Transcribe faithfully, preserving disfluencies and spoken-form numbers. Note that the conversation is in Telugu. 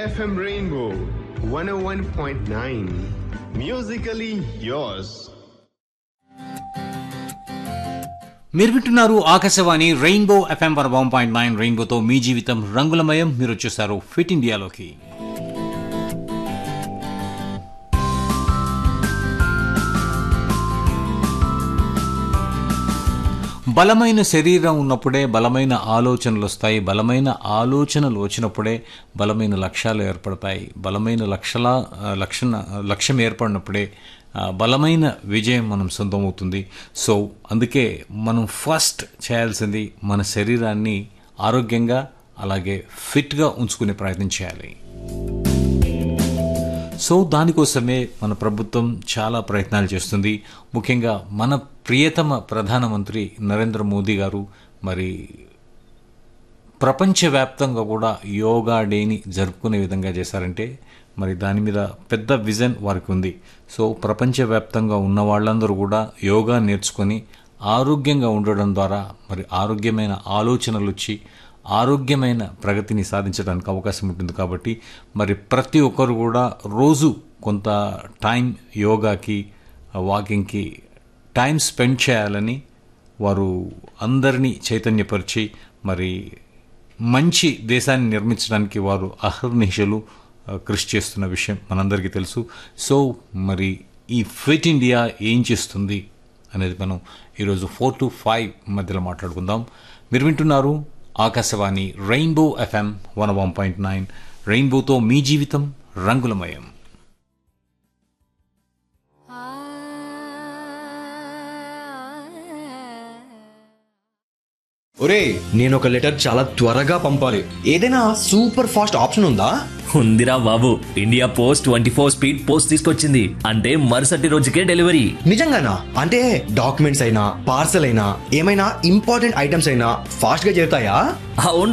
F M Rainbow one oh one point nine. Musically yours. మీరు వింటున్నారు Akashvani rainbow FM one point nine. రెయిన్బోతో మీ జీవితం రంగులమయం. మీరు వచ్చేసారు ఫిట్ ఇండియాలోకి. బలమైన శరీరం ఉన్నప్పుడే బలమైన ఆలోచనలు వస్తాయి. బలమైన ఆలోచనలు వచ్చినప్పుడే బలమైన లక్ష్యాలు ఏర్పడతాయి. బలమైన లక్ష్యాల లక్షణ లక్ష్యం ఏర్పడినప్పుడే బలమైన విజయం మనం సొంతమవుతుంది. సో అందుకే మనం ఫస్ట్ చేయాల్సింది మన శరీరాన్ని ఆరోగ్యంగా అలాగే ఫిట్గా ఉంచుకునే ప్రయత్నం చేయాలి. సో దానికోసమే మన ప్రభుత్వం చాలా ప్రయత్నాలు చేస్తుంది. ముఖ్యంగా మన ప్రియతమ ప్రధానమంత్రి నరేంద్ర మోదీ గారు మరి ప్రపంచవ్యాప్తంగా కూడా యోగా డేని జరుపుకునే విధంగా చేశారంటే మరి దాని మీద పెద్ద విజన్ వారికి ఉంది. సో ప్రపంచవ్యాప్తంగా ఉన్న వాళ్ళందరూ కూడా యోగా నేర్చుకొని ఆరోగ్యంగా ఉండడం ద్వారా మరి ఆరోగ్యమైన ఆలోచనలు వచ్చి ఆరోగ్యమైన ప్రగతిని సాధించడానికి అవకాశం ఉంటుంది. కాబట్టి మరి ప్రతి ఒక్కరు కూడా రోజు కొంత టైం యోగాకి వాకింగ్కి టైం స్పెండ్ చేయాలని వారు అందరినీ చైతన్యపరిచి మరి మంచి దేశాన్ని నిర్మించడానికి వారు అహర్నిశలు కృషి చేస్తున్న విషయం మనందరికీ తెలుసు. సో మరి ఈ ఫిట్ ఇండియా ఏం చేస్తుంది అనేది మనం ఈరోజు ఫోర్ టు ఫైవ్ మధ్యలో మాట్లాడుకుందాం. మీరు వింటున్నారు Akashvani rainbow FM one one point nine. రెయిన్బోతో మీ జీవితం రంగులమయం. ఒరే, నేను ఒక లెటర్ చాలా త్వరగా పంపాలి. ఏదైనా సూపర్ ఫాస్ట్ ఆప్షన్ ఉందా? ఉందిరా బాబు, India post twenty four speed post తీసుకొచ్చింది. అంటే మరుసటి రోజుకే డెలివరీ. నిజంగానా? అంటే డాక్యుమెంట్స్ అయినా పార్సల్ అయినా ఏమైనా ఇంపార్టెంట్ ఐటమ్స్ అయినా ఫాస్ట్ గా చేరుతాయా? అవును